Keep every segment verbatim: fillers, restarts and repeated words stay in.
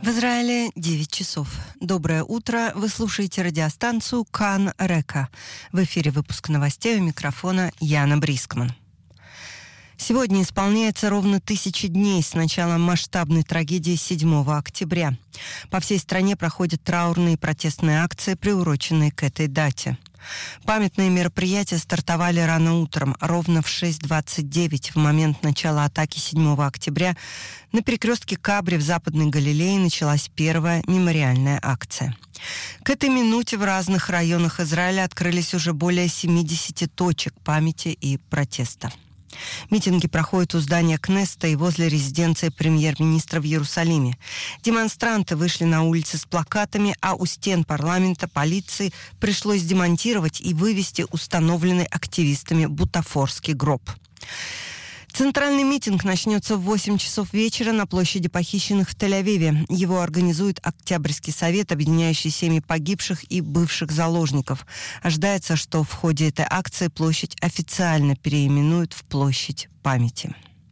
В Израиле девять часов. Доброе утро. Вы слушаете радиостанцию Кан Река. В эфире выпуск новостей, у микрофона Яна Брискман. Сегодня исполняется ровно тысяча дней с начала масштабной трагедии седьмого октября. По всей стране проходят траурные и протестные акции, приуроченные к этой дате. Памятные мероприятия стартовали рано утром, ровно в шесть двадцать девять, в момент начала атаки седьмого октября. На перекрестке Кабри в Западной Галилее началась первая мемориальная акция. К этой минуте в разных районах Израиля открылись уже более семидесяти точек памяти и протеста. Митинги проходят у здания Кнессета и возле резиденции премьер-министра в Иерусалиме. Демонстранты вышли на улицы с плакатами, а у стен парламента полиции пришлось демонтировать и вывести установленный активистами бутафорский гроб. Центральный митинг начнется в восемь часов вечера на площади похищенных в Тель-Авиве. Его организует Октябрьский совет, объединяющий семьи погибших и бывших заложников. Ожидается, что в ходе этой акции площадь официально переименуют в площадь памяти.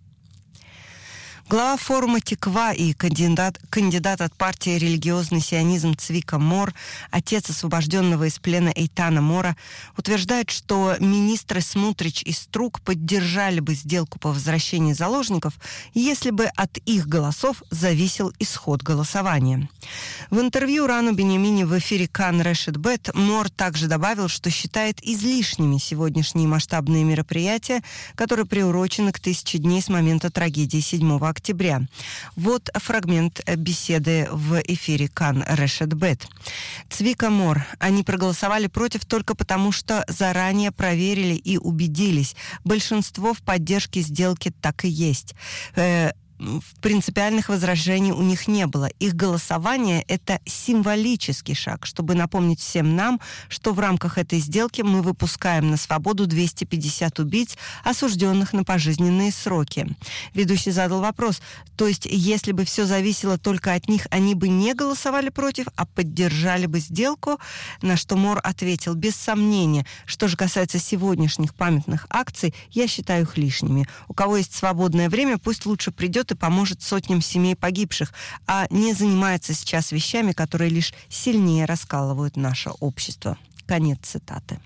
Глава форума «Тиква» и кандидат, кандидат от партии «Религиозный сионизм» Цвика Мор, отец освобожденного из плена Эйтана Мора, утверждает, что министры Смутрич и Струк поддержали бы сделку по возвращению заложников, если бы от их голосов зависел исход голосования. В интервью Рану Беньямини в эфире Кан Решет Бет Мор также добавил, что считает излишними сегодняшние масштабные мероприятия, которые приурочены к тысяче дней с момента трагедии седьмого октября. Вот фрагмент беседы в эфире Кан Решет Бет. Цвика Мор. Они проголосовали против только потому, что заранее проверили и убедились. Большинство в поддержке сделки так и есть. Э- Принципиальных возражений у них не было. Их голосование – это символический шаг, чтобы напомнить всем нам, что в рамках этой сделки мы выпускаем на свободу двести пятьдесят убийц, осужденных на пожизненные сроки. Ведущий задал вопрос, то есть если бы все зависело только от них, они бы не голосовали против, а поддержали бы сделку? На что Мор ответил, без сомнения. Что же касается сегодняшних памятных акций, я считаю их лишними. У кого есть свободное время, пусть лучше придет и поможет сотням семей погибших, а не занимается сейчас вещами, которые лишь сильнее раскалывают наше общество. Конец цитаты.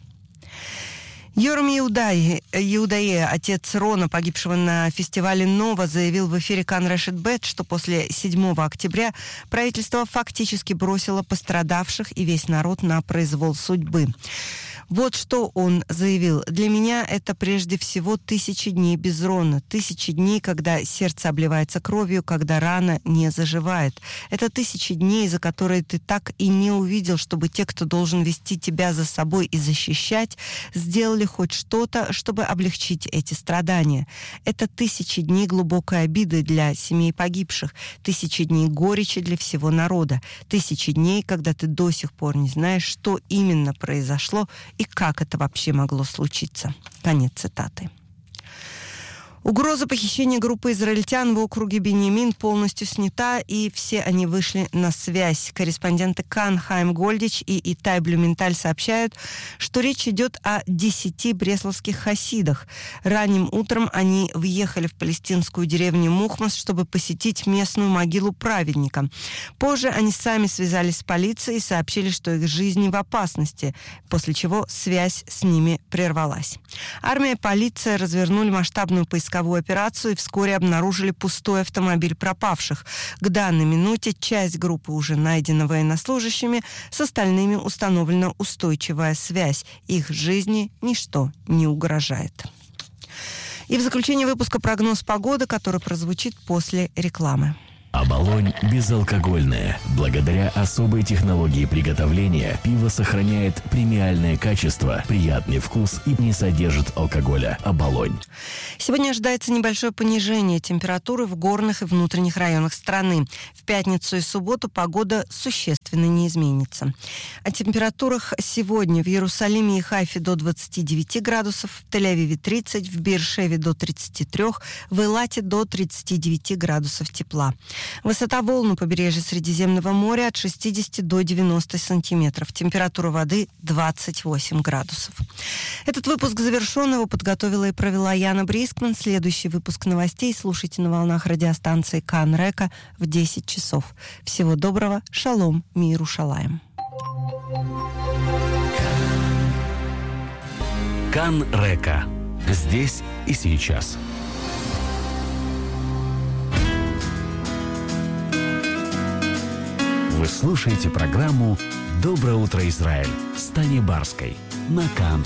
Йорам Иудай, Иудаи, отец Рона, погибшего на фестивале «Нова», заявил в эфире Кан Решет Бет, что после седьмого октября правительство фактически бросило пострадавших и весь народ на произвол судьбы. Вот что он заявил. «Для меня это прежде всего тысячи дней без Рона. Тысячи дней, когда сердце обливается кровью, когда рана не заживает. Это тысячи дней, за которые ты так и не увидел, чтобы те, кто должен вести тебя за собой и защищать, сделали хоть что-то, чтобы облегчить эти страдания. Это тысячи дней глубокой обиды для семей погибших, тысячи дней горечи для всего народа, тысячи дней, когда ты до сих пор не знаешь, что именно произошло и как это вообще могло случиться». Конец цитаты. Угроза похищения группы израильтян в округе Беньямин полностью снята, и все они вышли на связь. Корреспонденты Кан Хайм Гольдич и Итай Блюменталь сообщают, что речь идет о десяти бресловских хасидах. Ранним утром они въехали в палестинскую деревню Мухмас, чтобы посетить местную могилу праведника. Позже они сами связались с полицией и сообщили, что их жизни в опасности, после чего связь с ними прервалась. Армия и полиция развернули масштабную поисковую операцию и вскоре обнаружили пустой автомобиль пропавших. К данной минуте часть группы уже найдена военнослужащими, с остальными установлена устойчивая связь. Их жизни ничто не угрожает. И в заключение выпуска прогноз погоды, который прозвучит после рекламы. Оболонь безалкогольное. Благодаря особой технологии приготовления пиво сохраняет премиальное качество, приятный вкус и не содержит алкоголя. Оболонь. Сегодня ожидается небольшое понижение температуры в горных и внутренних районах страны. В пятницу и субботу погода существенно не изменится. О температурах сегодня в Иерусалиме и Хайфе до двадцати девяти градусов, в Тель-Авиве тридцать, в Беэр-Шеве до тридцати трёх, в Эйлате до тридцати девяти градусов тепла. Высота волн у побережья Средиземного моря от шестидесяти до девяноста сантиметров. Температура воды двадцать восемь градусов. Этот выпуск завершен. Его подготовила и провела Яна Брискман. Следующий выпуск новостей слушайте на волнах радиостанции Кан Река в десять часов. Всего доброго. Шалом. Миру шалаем. Кан Река. Здесь и сейчас. Вы слушаете программу «Доброе утро, Израиль» с Таней Барской на Кан